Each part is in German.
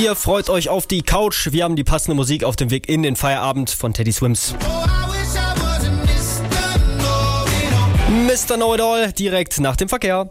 Ihr freut euch auf die Couch. Wir haben die passende Musik auf dem Weg in den Feierabend von Teddy Swims. Mr. Know-It-All direkt nach dem Verkehr.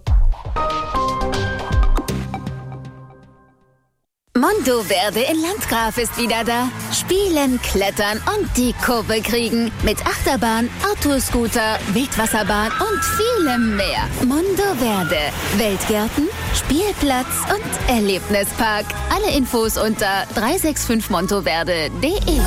Monteverde in Landgraf ist wieder da. Spielen, klettern und die Kurve kriegen. Mit Achterbahn, Autoscooter, Wildwasserbahn und vielem mehr. Monteverde. Weltgärten, Spielplatz und Erlebnispark. Alle Infos unter 365monteverde.de.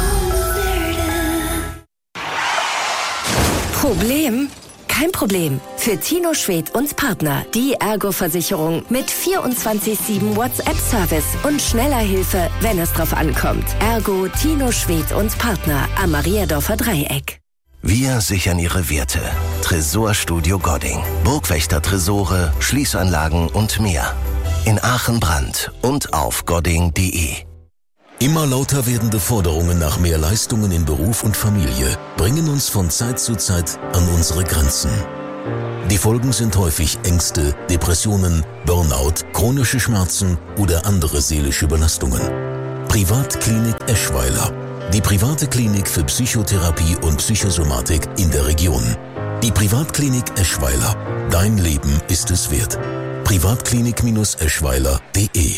Problem? Kein Problem. Für Tino Schwedt und Partner die Ergo-Versicherung mit 24/7 WhatsApp-Service und schneller Hilfe, wenn es drauf ankommt. Ergo, Tino Schwedt und Partner am Mariadorfer Dreieck. Wir sichern Ihre Werte. Tresorstudio Godding. Burgwächter-Tresore, Schließanlagen und mehr. In Aachen Brand und auf godding.de. Immer lauter werdende Forderungen nach mehr Leistungen in Beruf und Familie bringen uns von Zeit zu Zeit an unsere Grenzen. Die Folgen sind häufig Ängste, Depressionen, Burnout, chronische Schmerzen oder andere seelische Belastungen. Privatklinik Eschweiler. Die private Klinik für Psychotherapie und Psychosomatik in der Region. Die Privatklinik Eschweiler. Dein Leben ist es wert. Privatklinik-eschweiler.de.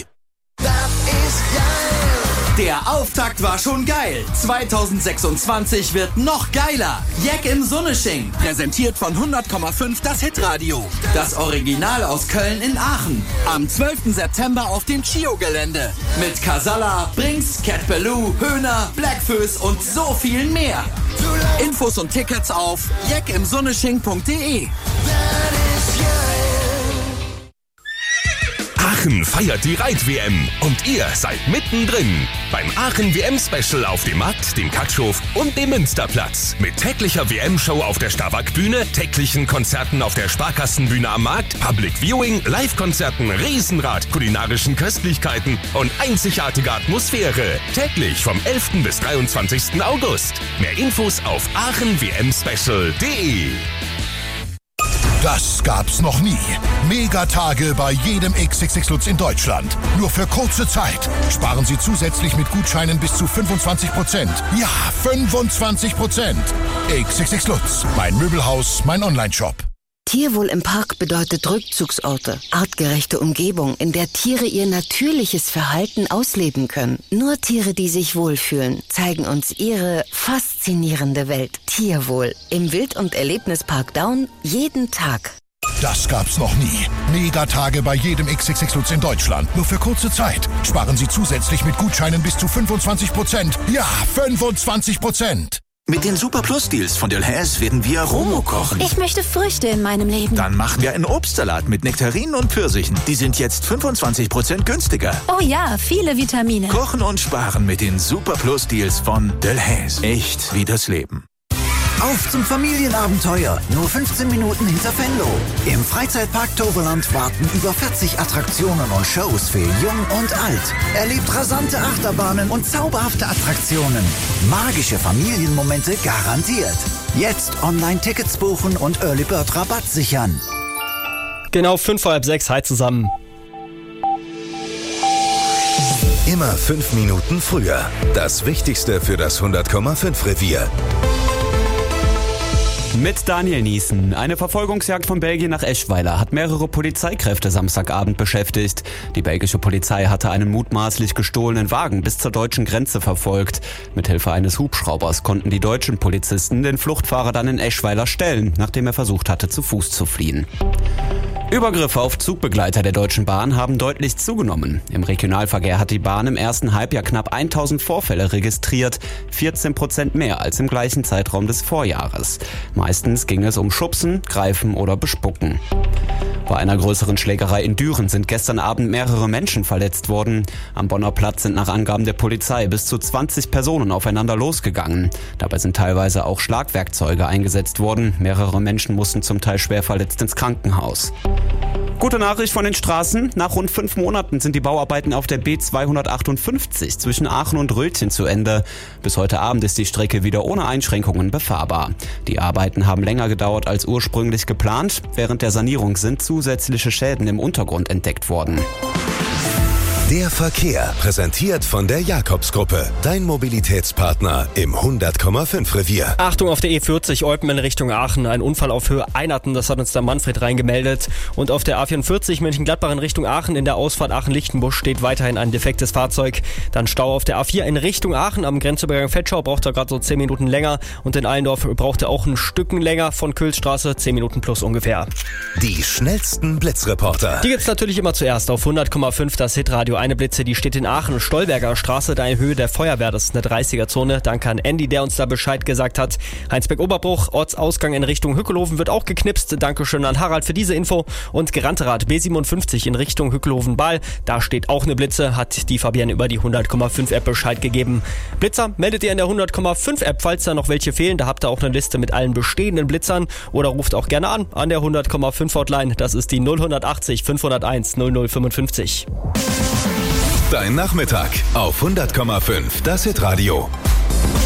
Der Auftakt war schon geil. 2026 wird noch geiler. Jack im Sunnesching. Präsentiert von 100,5 das Hitradio. Das Original aus Köln in Aachen. Am 12. September auf dem Chio-Gelände. Mit Casalla, Brinks, Cat Ballou, Höhner, Blackfoes und so viel mehr. Infos und Tickets auf jackimsunnesching.de. Aachen feiert die Reit-WM und ihr seid mittendrin. Beim Aachen-WM-Special auf dem Markt, dem Katschhof und dem Münsterplatz. Mit täglicher WM-Show auf der Starwack-Bühne, täglichen Konzerten auf der Sparkassenbühne am Markt, Public Viewing, Live-Konzerten, Riesenrad, kulinarischen Köstlichkeiten und einzigartige Atmosphäre. Täglich vom 11. bis 23. August. Mehr Infos auf aachenwmspecial.de. Das gab's noch nie. Megatage bei jedem XXX Lutz in Deutschland. Nur für kurze Zeit. Sparen Sie zusätzlich mit Gutscheinen bis zu 25%. Ja, 25%. XXX Lutz. Mein Möbelhaus, mein Onlineshop. Tierwohl im Park bedeutet Rückzugsorte, artgerechte Umgebung, in der Tiere ihr natürliches Verhalten ausleben können. Nur Tiere, die sich wohlfühlen, zeigen uns ihre faszinierende Welt. Tierwohl im Wild- und Erlebnispark Daun jeden Tag. Das gab's noch nie. Megatage bei jedem XXX Lutz in Deutschland. Nur für kurze Zeit. Sparen Sie zusätzlich mit Gutscheinen bis zu 25%. Ja, 25%. Mit den Super Plus Deals von Delhaize werden wir Romo kochen. Ich möchte Früchte in meinem Leben. Dann machen wir einen Obstsalat mit Nektarinen und Pfirsichen. Die sind jetzt 25% günstiger. Oh ja, viele Vitamine. Kochen und sparen mit den Super Plus Deals von Delhaize. Echt wie das Leben. Auf zum Familienabenteuer, nur 15 Minuten hinter Venlo. Im Freizeitpark Toverland warten über 40 Attraktionen und Shows für Jung und Alt. Erlebt rasante Achterbahnen und zauberhafte Attraktionen. Magische Familienmomente garantiert. Jetzt Online-Tickets buchen und Early Bird Rabatt sichern. Genau, 5 vor halb 6, hi zusammen. Immer 5 Minuten früher. Das Wichtigste für das 100,5 Revier. Mit Daniel Niesen. Eine Verfolgungsjagd von Belgien nach Eschweiler hat mehrere Polizeikräfte Samstagabend beschäftigt. Die belgische Polizei hatte einen mutmaßlich gestohlenen Wagen bis zur deutschen Grenze verfolgt. Mithilfe eines Hubschraubers konnten die deutschen Polizisten den Fluchtfahrer dann in Eschweiler stellen, nachdem er versucht hatte, zu Fuß zu fliehen. Übergriffe auf Zugbegleiter der Deutschen Bahn haben deutlich zugenommen. Im Regionalverkehr hat die Bahn im ersten Halbjahr knapp 1000 Vorfälle registriert, 14% mehr als im gleichen Zeitraum des Vorjahres. Meistens ging es um Schubsen, Greifen oder Bespucken. Bei einer größeren Schlägerei in Düren sind gestern Abend mehrere Menschen verletzt worden. Am Bonner Platz sind nach Angaben der Polizei bis zu 20 Personen aufeinander losgegangen. Dabei sind teilweise auch Schlagwerkzeuge eingesetzt worden. Mehrere Menschen mussten zum Teil schwer verletzt ins Krankenhaus. Gute Nachricht von den Straßen. Nach rund 5 Monaten sind die Bauarbeiten auf der B258 zwischen Aachen und Rötchen zu Ende. Bis heute Abend ist die Strecke wieder ohne Einschränkungen befahrbar. Die Arbeiten haben länger gedauert als ursprünglich geplant. Während der Sanierung sind zusätzliche Schäden im Untergrund entdeckt worden. Der Verkehr, präsentiert von der Jakobsgruppe. Dein Mobilitätspartner im 100,5 Revier. Achtung auf der E40 Eupen in Richtung Aachen. Ein Unfall auf Höhe Einerten, das hat uns der Manfred reingemeldet. Und auf der A44 Mönchengladbach in Richtung Aachen in der Ausfahrt Aachen-Lichtenbusch steht weiterhin ein defektes Fahrzeug. Dann Stau auf der A4 in Richtung Aachen am Grenzübergang Vetschau, braucht er gerade so 10 Minuten länger. Und in Allendorf braucht er auch ein Stücken länger von Kölzstraße, 10 Minuten plus ungefähr. Die schnellsten Blitzreporter. Die gibt's natürlich immer zuerst auf 100,5 das Hitradio. Eine Blitze, die steht in Aachen, Stolberger Straße, da in Höhe der Feuerwehr. Das ist eine 30er-Zone. Danke an Andy, der uns da Bescheid gesagt hat. Heinsberg-Oberbruch, Ortsausgang in Richtung Hückelhoven wird auch geknipst. Dankeschön an Harald für diese Info. Und Geranterath B57 in Richtung Hückelhoven-Ball. Da steht auch eine Blitze, hat die Fabienne über die 100,5 App Bescheid gegeben. Blitzer meldet ihr in der 100,5 App, falls da noch welche fehlen. Da habt ihr auch eine Liste mit allen bestehenden Blitzern. Oder ruft auch gerne an der 100,5 Hotline. Das ist die 0180 501 0055. Dein Nachmittag auf 100,5 das Hitradio.